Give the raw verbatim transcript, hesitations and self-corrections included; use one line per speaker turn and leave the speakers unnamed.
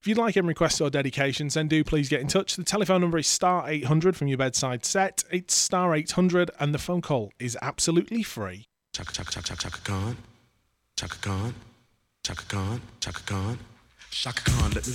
If you'd like any requests or dedications, then do please get in touch. The telephone number is star eight hundred from your bedside set. It's star eight hundred and the phone call is absolutely free.
Chaka chaka chaka chaka chaka Khan, Chaka Khan, Chaka Khan, Chaka Khan, Chaka Khan. Let me